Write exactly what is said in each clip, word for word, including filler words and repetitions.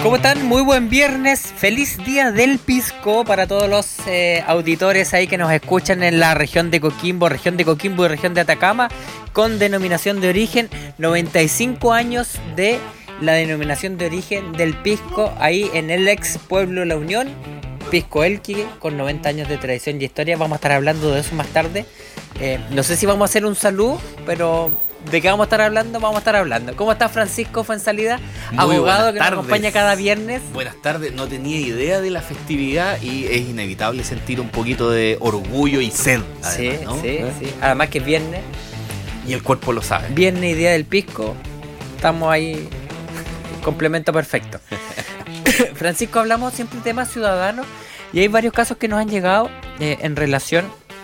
¿Cómo están? Muy buen viernes, feliz día del pisco para todos los eh, auditores ahí que nos escuchan en la región de Coquimbo, región de Coquimbo y región de Atacama, con denominación de origen, noventa y cinco años de la denominación de origen del pisco, ahí en el ex pueblo La Unión, Pisco Elqui, con noventa años de tradición y historia. Vamos a estar hablando de eso más tarde. Eh, no sé si vamos a hacer un saludo, pero... ¿de qué vamos a estar hablando? Vamos a estar hablando. ¿Cómo está Francisco Fuensalida? Muy abogado que tardes. nos acompaña cada viernes. Buenas tardes, no tenía idea de la festividad y es inevitable sentir un poquito de orgullo y sed. Además, sí, ¿no? sí, ¿Eh? sí. Además que es viernes. Y el cuerpo lo sabe. Viernes y día del pisco. Estamos ahí. Complemento perfecto. Francisco, hablamos siempre de temas ciudadanos y hay varios casos que nos han llegado eh, en relación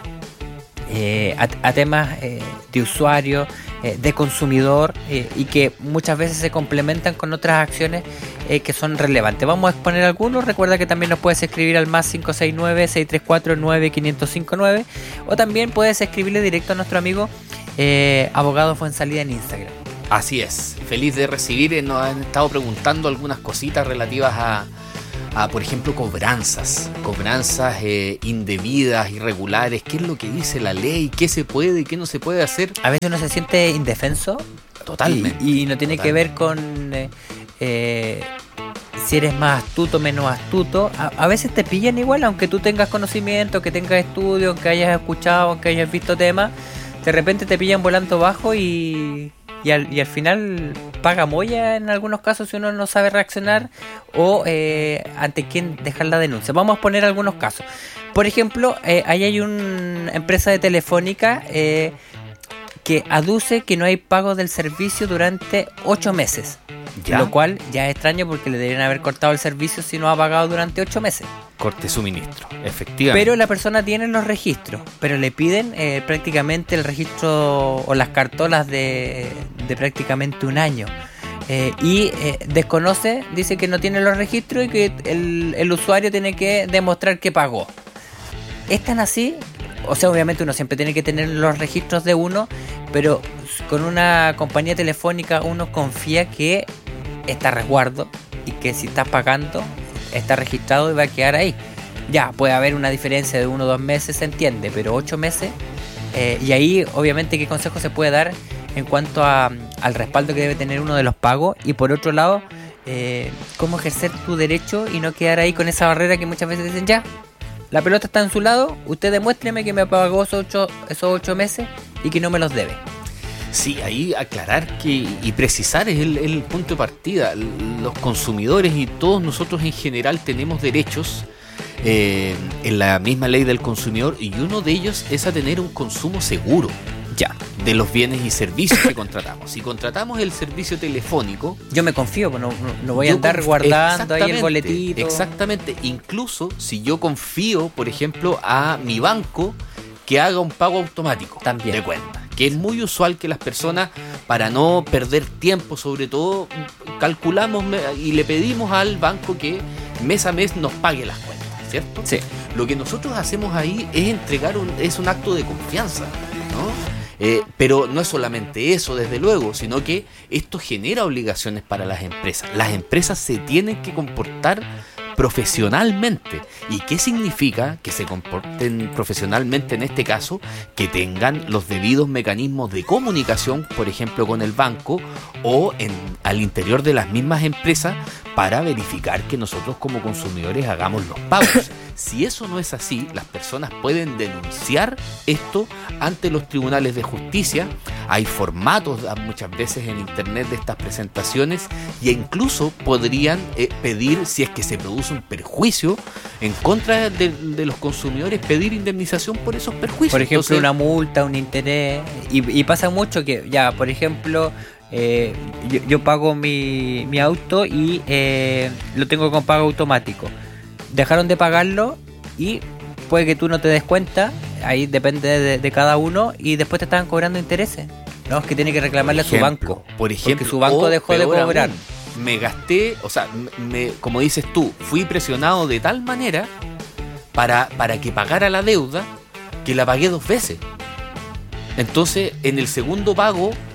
eh, a, a temas eh, de usuario, eh, de consumidor eh, y que muchas veces se complementan con otras acciones eh, que son relevantes. Vamos a exponer algunos. Recuerda que también nos puedes escribir al más cinco seis nueve, seis tres cuatro, nueve cinco cinco nueve o también puedes escribirle directo a nuestro amigo eh, Abogado Fuensalida en Instagram. Así es, feliz de recibir. Nos han estado preguntando algunas cositas relativas a, a por ejemplo, cobranzas. Cobranzas eh, indebidas, irregulares. ¿Qué es lo que dice la ley? ¿Qué se puede y qué no se puede hacer? A veces uno se siente indefenso. Totalmente. Y, y no tiene Totalmente. que ver con eh, eh, si eres más astuto o menos astuto. A, a veces te pillan igual, aunque tú tengas conocimiento, que tengas estudio, que hayas escuchado, que hayas visto temas. De repente te pillan volando bajo y... Y al, y al final paga molla en algunos casos si uno no sabe reaccionar o eh, ante quién dejar la denuncia. Vamos a poner algunos casos. Por ejemplo, eh, ahí hay una empresa de telefónica eh, que aduce que no hay pago del servicio durante ocho meses. ¿Ya? Lo cual ya es extraño porque le deberían haber cortado el servicio si no ha pagado durante ocho meses. Corte suministro, efectivamente. Pero la persona tiene los registros, pero le piden eh, prácticamente el registro o las cartolas de, de prácticamente un año. Eh, y eh, desconoce, dice que no tiene los registros y que el, el usuario tiene que demostrar que pagó. ¿Es tan así? O sea, obviamente uno siempre tiene que tener los registros de uno, pero con una compañía telefónica uno confía que está a resguardo y que si estás pagando está registrado y va a quedar ahí. Ya, puede haber una diferencia de uno o dos meses, se entiende, pero ocho meses. Eh, y ahí, obviamente, ¿qué consejo se puede dar en cuanto a, al respaldo que debe tener uno de los pagos? Y por otro lado, eh, cómo ejercer tu derecho y no quedar ahí con esa barrera que muchas veces dicen, ya, la pelota está en su lado, usted demuéstreme que me pagó esos ocho, esos ocho meses y que no me los debe. Sí, ahí aclarar que y precisar es el, el punto de partida. Los consumidores y todos nosotros en general tenemos derechos eh, en la misma ley del consumidor y uno de ellos es a tener un consumo seguro ya de los bienes y servicios que contratamos. Si contratamos el servicio telefónico, yo me confío, no, no, no voy a andar conf- guardando ahí el boletito. Exactamente, incluso si yo confío, por ejemplo, a mi banco que haga un pago automático también de cuenta. Que es muy usual que las personas, para no perder tiempo, sobre todo, calculamos y le pedimos al banco que mes a mes nos pague las cuentas, ¿cierto? Sí. Lo que nosotros hacemos ahí es entregar un, es un acto de confianza, ¿no? Eh, pero no es solamente eso, desde luego, sino que esto genera obligaciones para las empresas. Las empresas se tienen que comportar profesionalmente. ¿Y qué significa que se comporten profesionalmente en este caso? Que tengan los debidos mecanismos de comunicación, por ejemplo con el banco o en, al interior de las mismas empresas para verificar que nosotros como consumidores hagamos los pagos. Si eso no es así, las personas pueden denunciar esto ante los tribunales de justicia. Hay formatos muchas veces en internet de estas presentaciones e incluso podrían eh, pedir, si es que se produce un perjuicio en contra de, de los consumidores, pedir indemnización por esos perjuicios. Por ejemplo, Entonces, una multa, un interés. Y, y pasa mucho que, ya, por ejemplo, eh, yo, yo pago mi, mi auto y eh, lo tengo con pago automático. Dejaron de pagarlo y puede que tú no te des cuenta, ahí depende de, de cada uno, y después te estaban cobrando intereses. No, es que tiene que reclamarle ejemplo, a su banco. Por ejemplo, porque su banco dejó de cobrar. Aún, me gasté, o sea, me, como dices tú, fui presionado de tal manera para, para que pagara la deuda que la pagué dos veces. Entonces, en el segundo pago,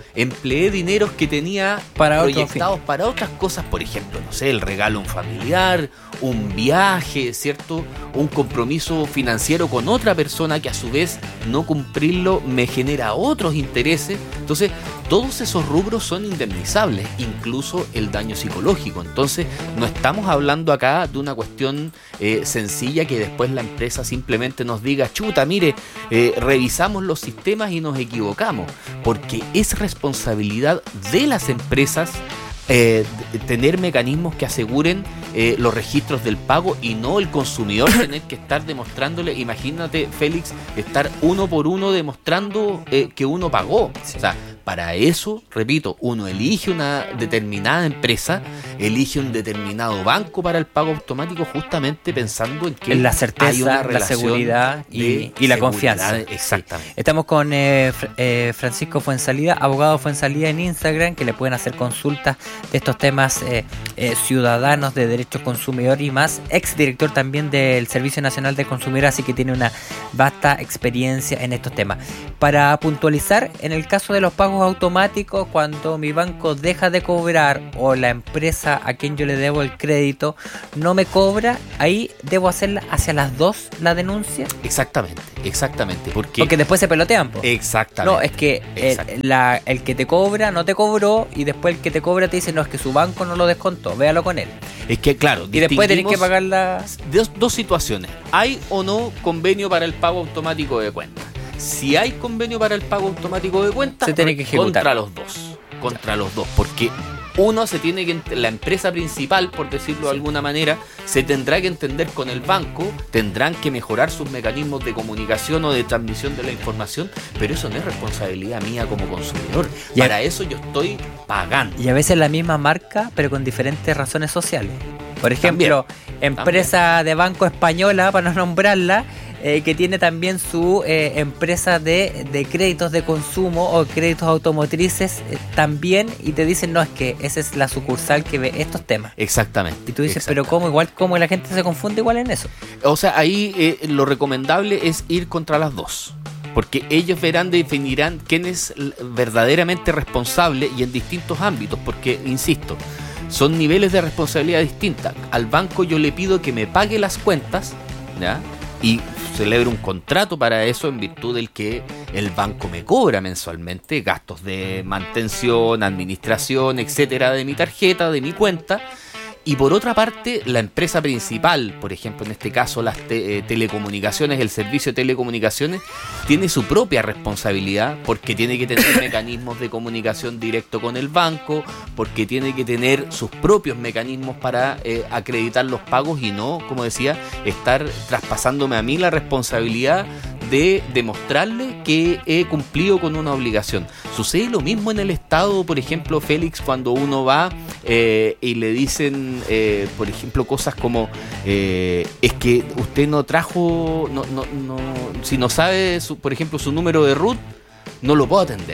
empleé dineros que tenía para proyectados para otras cosas, por ejemplo, no sé, el regalo a un familiar, un viaje, ¿cierto? Un compromiso financiero con otra persona que a su vez no cumplirlo me genera otros intereses. Entonces, todos esos rubros son indemnizables, incluso el daño psicológico. Entonces, no estamos hablando acá de una cuestión eh, sencilla que después la empresa simplemente nos diga, chuta, mire, eh, revisamos los sistemas y nos equivocamos, porque es responsabilidad de las empresas Eh, tener mecanismos que aseguren eh, los registros del pago y no el consumidor tener que estar demostrándole. Imagínate, Félix, estar uno por uno demostrando eh, que uno pagó. Sí. O sea, para eso, repito, uno elige una determinada empresa, elige un determinado banco para el pago automático, justamente pensando en que en la certeza, hay una la seguridad y, y la confianza. Exactamente. Sí. Estamos con eh, eh, Francisco Fuensalida, abogado Fuensalida en Instagram, que le pueden hacer consultas de estos temas eh, eh, ciudadanos de derechos consumidor y más, ex director también del Servicio Nacional del Consumidor, así que tiene una vasta experiencia en estos temas. Para puntualizar, en el caso de los pagos automáticos, cuando mi banco deja de cobrar o la empresa a quien yo le debo el crédito no me cobra, ahí debo hacerla hacia las dos la denuncia. Exactamente, exactamente. Porque, porque después se pelotean, po. Exactamente. No, es que el, la, el que te cobra no te cobró y después el que te cobra te dice, no, es que su banco no lo descontó, véalo con él. Es que claro, y después tenés que pagar la... Dos, dos situaciones. ¿Hay o no convenio para el pago automático de cuentas? Si hay convenio para el pago automático de cuentas, se tiene que ejecutar. Contra los dos. Contra los dos. Porque uno se tiene que... La empresa principal, por decirlo de alguna manera, se tendrá que entender con el banco, tendrán que mejorar sus mecanismos de comunicación o de transmisión de la información, pero eso no es responsabilidad mía como consumidor. Y para a... eso yo estoy pagando. Y a veces la misma marca, pero con diferentes razones sociales. Por ejemplo, también, empresa también. de banco española, para no nombrarla, eh, que tiene también su eh, empresa de, de créditos de consumo o créditos automotrices eh, también, y te dicen, no, es que esa es la sucursal que ve estos temas. Exactamente. Y tú dices, pero ¿cómo? Igual, ¿cómo la gente se confunde igual en eso? O sea, ahí eh, lo recomendable es ir contra las dos. Porque ellos verán, definirán quién es verdaderamente responsable y en distintos ámbitos. Porque, insisto, son niveles de responsabilidad distintas. Al banco yo le pido que me pague las cuentas, ¿ya? Y celebro un contrato para eso en virtud del que el banco me cobra mensualmente gastos de mantención, administración, etcétera, de mi tarjeta, de mi cuenta. Y por otra parte, la empresa principal, por ejemplo, en este caso las te- eh, telecomunicaciones, el servicio de telecomunicaciones, tiene su propia responsabilidad porque tiene que tener mecanismos de comunicación directo con el banco, porque tiene que tener sus propios mecanismos para eh, acreditar los pagos y no, como decía, estar traspasándome a mí la responsabilidad de demostrarle que he cumplido con una obligación. Sucede lo mismo en el Estado, por ejemplo, Félix, cuando uno va eh, y le dicen, eh, por ejemplo, cosas como eh, es que usted no trajo, no, no, no, si no sabe, su, por ejemplo, su número de R U T, no lo puedo atender,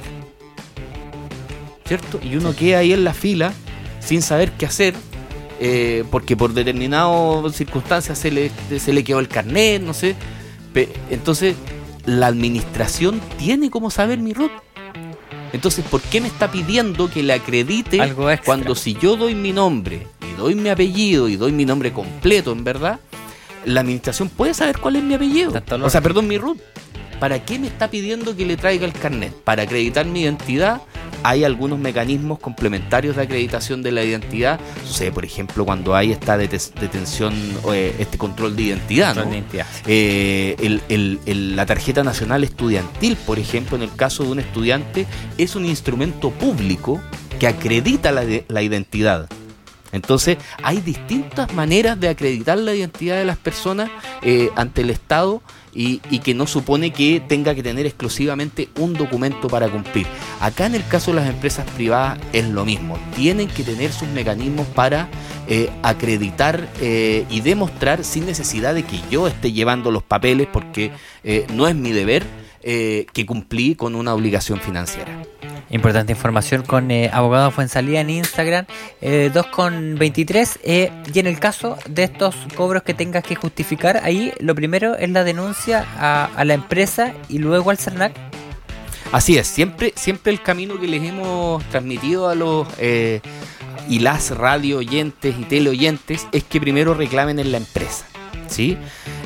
¿cierto? Y uno queda ahí en la fila sin saber qué hacer, eh, porque por determinadas circunstancias se le, se le quedó el carnet, no sé. Entonces, la administración tiene como saber mi R U T. Entonces, ¿por qué me está pidiendo que le acredite algo extra? Cuando si yo doy mi nombre y doy mi apellido y doy mi nombre completo, en verdad, la administración puede saber cuál es mi apellido? O sea, perdón, mi R U T. ¿Para qué me está pidiendo que le traiga el carnet? Para acreditar mi identidad. Hay algunos mecanismos complementarios de acreditación de la identidad. Sucede, por ejemplo, cuando hay esta det- detención, eh, este control de identidad, ¿no? De identidad. Eh, el, el, el, la tarjeta nacional estudiantil, por ejemplo, en el caso de un estudiante, es un instrumento público que acredita la, de, la identidad. Entonces, hay distintas maneras de acreditar la identidad de las personas eh, ante el Estado. Y, y que no supone que tenga que tener exclusivamente un documento para cumplir. Acá en el caso de las empresas privadas es lo mismo. Tienen que tener sus mecanismos para eh, acreditar eh, y demostrar sin necesidad de que yo esté llevando los papeles, porque eh, no es mi deber eh, que cumplí con una obligación financiera. Importante información con eh, abogado Fuensalida en Instagram, eh, dos con veintitrés. Eh, y en el caso de estos cobros que tengas que justificar, ahí lo primero es la denuncia a, a la empresa y luego al CERNAC. Así es, siempre, siempre el camino que les hemos transmitido a los eh, y las radio oyentes y tele oyentes es que primero reclamen en la empresa, ¿sí?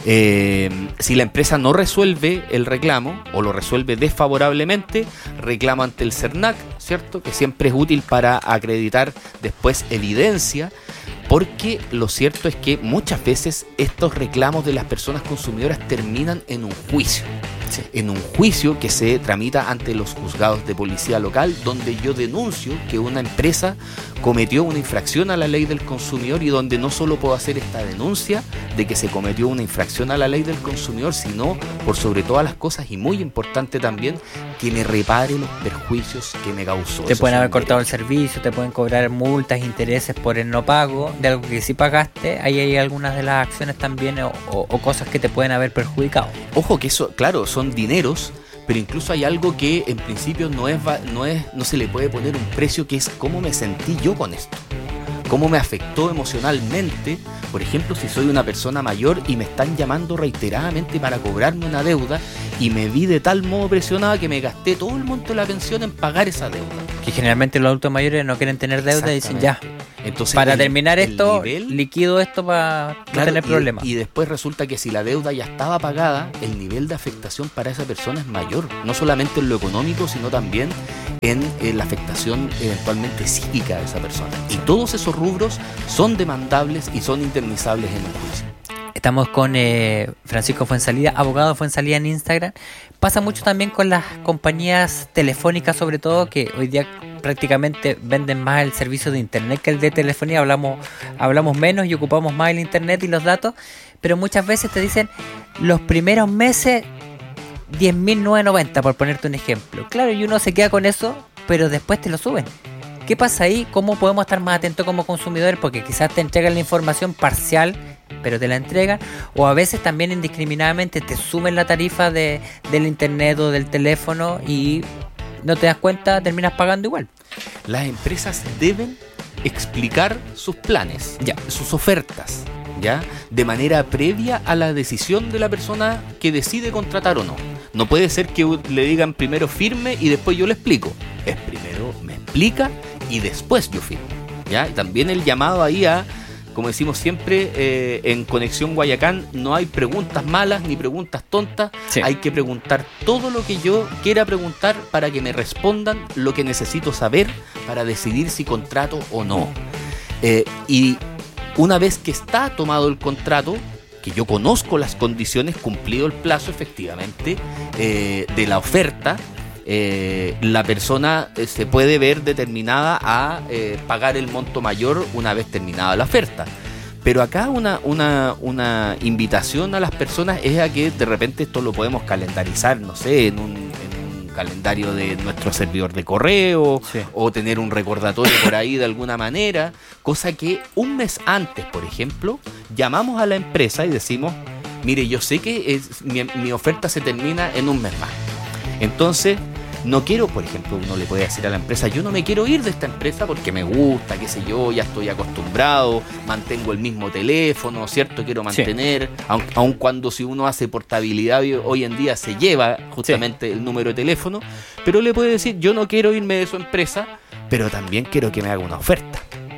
Eh, si la empresa no resuelve el reclamo o lo resuelve desfavorablemente, reclama ante el CERNAC, ¿cierto? Que siempre es útil para acreditar después evidencia, porque lo cierto es que muchas veces estos reclamos de las personas consumidoras terminan en un juicio. Sí. En un juicio que se tramita ante los juzgados de policía local, donde yo denuncio que una empresa cometió una infracción a la ley del consumidor, y donde no solo puedo hacer esta denuncia de que se cometió una infracción a la ley del consumidor, sino por sobre todas las cosas, y muy importante también, que me repare los perjuicios que me causó. Te pueden haber cortado el servicio, te pueden cobrar multas, intereses por el no pago de algo que sí pagaste. Ahí hay algunas de las acciones también o, o, o cosas que te pueden haber perjudicado. Ojo que eso, claro, son dineros, pero incluso hay algo que en principio no es, no es, no se le puede poner un precio, que es cómo me sentí yo con esto, cómo me afectó emocionalmente. Por ejemplo, si soy una persona mayor y me están llamando reiteradamente para cobrarme una deuda, y me vi de tal modo presionada que me gasté todo el monto de la pensión en pagar esa deuda. Que generalmente los adultos mayores no quieren tener deuda y dicen ya. Entonces, para el, terminar esto, nivel, liquido esto para no claro, tener problemas. Y, y después resulta que si la deuda ya estaba pagada, el nivel de afectación para esa persona es mayor. No solamente en lo económico, sino también en, en la afectación eventualmente psíquica de esa persona. Y todos esos rubros son demandables y son indemnizables en un juicio. Estamos con eh, Francisco Fuenzalida, abogado Fuenzalida en Instagram. Pasa mucho también con las compañías telefónicas, sobre todo, que hoy día prácticamente venden más el servicio de internet que el de telefonía. Hablamos, hablamos menos y ocupamos más el internet y los datos, pero muchas veces te dicen los primeros meses diez mil novecientos noventa, por ponerte un ejemplo. Claro, y uno se queda con eso, pero después te lo suben. ¿Qué pasa ahí? ¿Cómo podemos estar más atentos como consumidores? Porque quizás te entregan la información parcial, pero te la entregan, o a veces también indiscriminadamente te suben la tarifa de, del internet o del teléfono y no te das cuenta, terminas pagando igual. Las empresas deben explicar sus planes, ya, sus ofertas, ya, de manera previa a la decisión de la persona que decide contratar o no. No puede ser que le digan primero firme y después yo le explico. Es primero me explica y después yo firmo, ¿ya? Y también el llamado ahí a, como decimos siempre, eh, en Conexión Guayacán, no hay preguntas malas ni preguntas tontas. Sí. Hay que preguntar todo lo que yo quiera preguntar para que me respondan lo que necesito saber para decidir si contrato o no. Eh, y una vez que está tomado el contrato, que yo conozco las condiciones, cumplido el plazo efectivamente eh, de la oferta, Eh, la persona eh, se puede ver determinada a eh, pagar el monto mayor una vez terminada la oferta. Pero acá una, una, una invitación a las personas es a que de repente esto lo podemos calendarizar, no sé, en un, en un calendario de nuestro servidor de correo, sí, o tener un recordatorio por ahí de alguna manera, cosa que un mes antes, por ejemplo, llamamos a la empresa y decimos, mire, yo sé que es, mi, mi oferta se termina en un mes más. Entonces, no quiero, por ejemplo, uno le puede decir a la empresa, yo no me quiero ir de esta empresa porque me gusta, qué sé yo, ya estoy acostumbrado, mantengo el mismo teléfono, ¿cierto? Quiero mantener, sí, aun, aun cuando si uno hace portabilidad hoy en día se lleva justamente, sí, el número de teléfono, pero le puede decir, yo no quiero irme de su empresa, pero también quiero que me haga una oferta.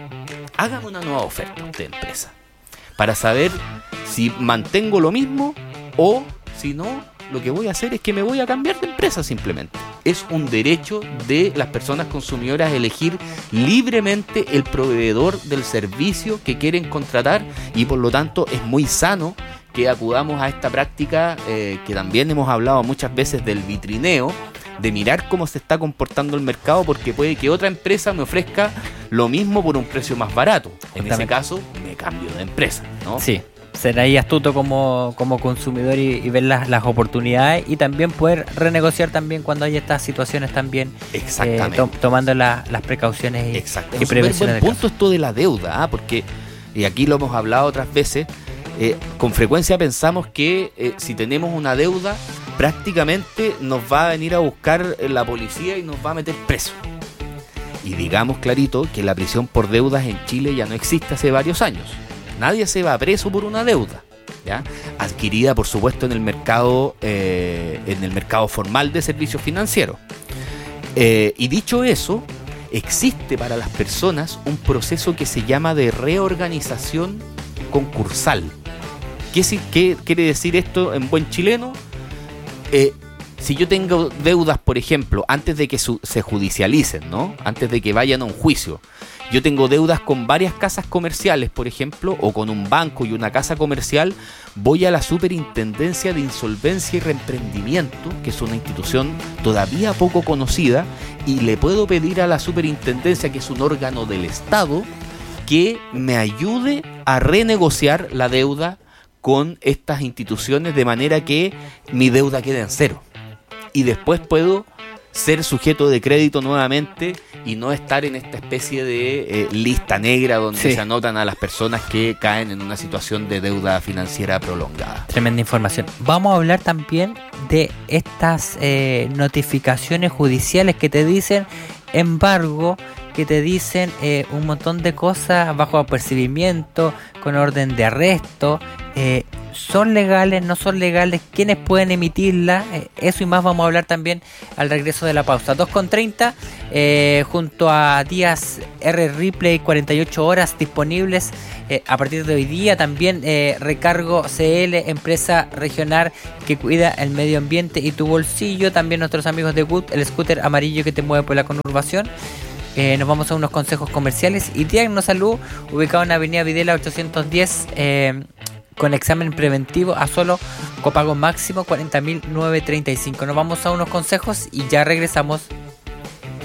Hágame una nueva oferta usted, empresa, para saber si mantengo lo mismo o si no, lo que voy a hacer es que me voy a cambiar de empresa simplemente. Es un derecho de las personas consumidoras elegir libremente el proveedor del servicio que quieren contratar, y por lo tanto es muy sano que acudamos a esta práctica eh, que también hemos hablado muchas veces del vitrineo, de mirar cómo se está comportando el mercado, porque puede que otra empresa me ofrezca lo mismo por un precio más barato. En ese caso me cambio de empresa, ¿no? Sí. Ser ahí astuto como, como consumidor y, y ver las, las oportunidades, y también poder renegociar también cuando hay estas situaciones también, eh, to, tomando la, las precauciones y, y prevenciones. Un buen punto esto de la deuda, ¿eh? Porque, y aquí lo hemos hablado otras veces, eh, con frecuencia pensamos que eh, si tenemos una deuda prácticamente nos va a venir a buscar la policía y nos va a meter preso. Y digamos clarito que la prisión por deudas en Chile ya no existe hace varios años. Nadie se va preso por una deuda, ¿ya? Adquirida, por supuesto, en el mercado, eh, en el mercado formal de servicios financieros. Eh, y dicho eso, existe para las personas un proceso que se llama de reorganización concursal. ¿Qué, qué quiere decir esto en buen chileno? Eh, si yo tengo deudas, por ejemplo, antes de que su, se judicialicen, ¿no? Antes de que vayan a un juicio, yo tengo deudas con varias casas comerciales, por ejemplo, o con un banco y una casa comercial, voy a la Superintendencia de Insolvencia y Reemprendimiento, que es una institución todavía poco conocida, y le puedo pedir a la Superintendencia, que es un órgano del Estado, que me ayude a renegociar la deuda con estas instituciones de manera que mi deuda quede en cero. Y después puedo ser sujeto de crédito nuevamente y no estar en esta especie de eh, lista negra donde sí. se anotan a las personas que caen en una situación de deuda financiera prolongada. Tremenda información. Vamos a hablar también de estas eh, notificaciones judiciales que te dicen embargo, que te dicen eh, un montón de cosas bajo apercibimiento, con orden de arresto. Eh, ¿Son legales? ¿No son legales? ¿Quiénes pueden emitirla? Eh, eso y más vamos a hablar también al regreso de la pausa. dos con treinta, eh, junto a Díaz R Replay, cuarenta y ocho horas disponibles eh, a partir de hoy día. También eh, Recargo C L, empresa regional que cuida el medio ambiente y tu bolsillo. También nuestros amigos de Wood, el scooter amarillo que te mueve por la conurbación. Eh, nos vamos a unos consejos comerciales. Y Diagnosalud, ubicado en Avenida Videla ochocientos diez, eh, con examen preventivo a solo copago máximo cuarenta mil novecientos treinta y cinco. Nos vamos a unos consejos y ya regresamos